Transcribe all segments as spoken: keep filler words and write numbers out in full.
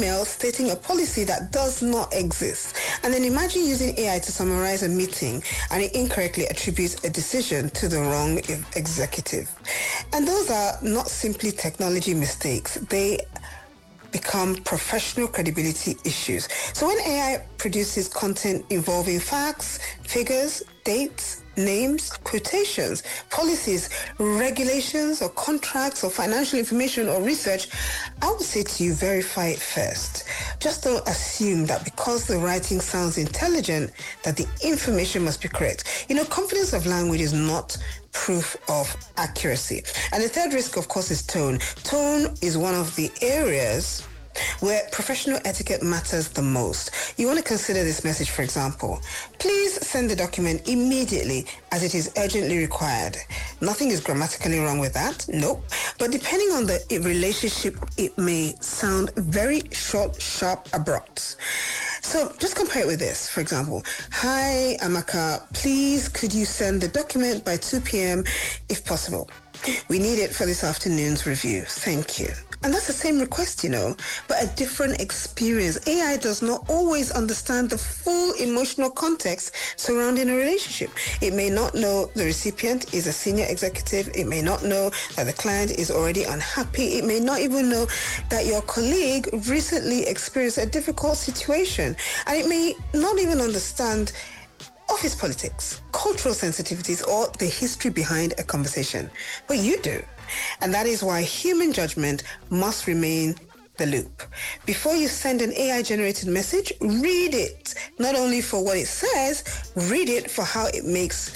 email stating a policy that does not exist. And then imagine using A I to summarize a meeting and it incorrectly attributes a decision to the wrong executive. And those are not simply technology mistakes. They become professional credibility issues. So when A I produces content involving facts, figures, dates, names, quotations, policies, regulations, or contracts, or financial information or research, I would say to you, verify it first. Just don't assume that because the writing sounds intelligent, that the information must be correct. You know, confidence of language is not proof of accuracy. And the third risk, of course, is tone. Tone is one of the areas where professional etiquette matters the most. You want to consider this message, for example. Please send the document immediately as it is urgently required. Nothing is grammatically wrong with that, nope. But depending on the relationship, it may sound very short, sharp, abrupt. So just compare it with this, for example. Hi, Amaka, please could you send the document by two p.m. if possible? We need it for this afternoon's review. Thank you. And that's the same request, you know, but a different experience. A I does not always understand the full emotional context surrounding a relationship. It may not know the recipient is a senior executive. It may not know that the client is already unhappy. It may not even know that your colleague recently experienced a difficult situation. And it may not even understand office politics, cultural sensitivities, or the history behind a conversation. But you do. And that is why human judgment must remain the loop. Before you send an A I-generated message, read it. Not only for what it says, read it for how it makes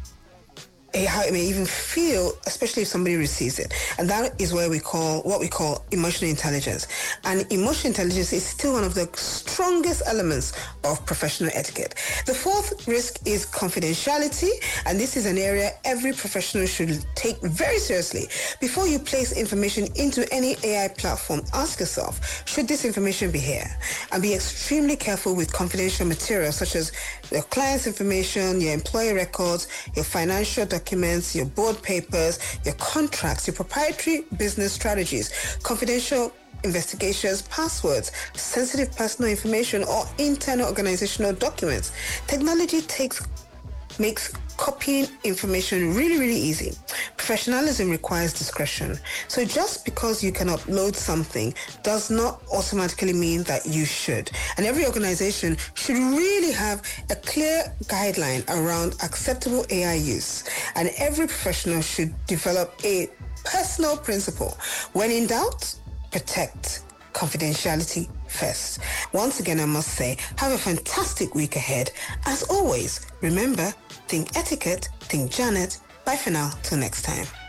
how it may even feel, especially if somebody receives it. And that is where we call, what we call emotional intelligence. And emotional intelligence is still one of the strongest elements of professional etiquette. The fourth risk is confidentiality, and this is an area every professional should take very seriously. Before you place information into any A I platform, ask yourself, should this information be here? And be extremely careful with confidential material such as your client's information, your employee records, your financial documents, documents, your board papers, your contracts, your proprietary business strategies, confidential investigations, passwords, sensitive personal information, or internal organizational documents. Technology takes makes copying information really, really easy. Professionalism requires discretion. So just because you can upload something does not automatically mean that you should. And every organization should really have a clear guideline around acceptable A I use. And every professional should develop a personal principle. When in doubt, protect confidentiality first. Once again, I must say, have a fantastic week ahead. As always, remember, think etiquette, think Janet. Bye for now, till next time.